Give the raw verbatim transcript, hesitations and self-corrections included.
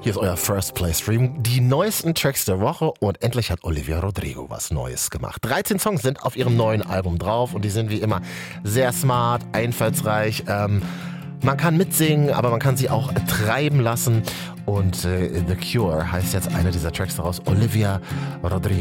Hier ist euer First Play Stream. Die neuesten Tracks der Woche und endlich hat Olivia Rodrigo was Neues gemacht. dreizehn Songs sind auf ihrem neuen Album drauf und die sind wie immer sehr smart, einfallsreich. Ähm, man kann mitsingen, aber man kann sie auch treiben lassen. Und äh, The Cure heißt jetzt einer dieser Tracks daraus, Olivia Rodrigo.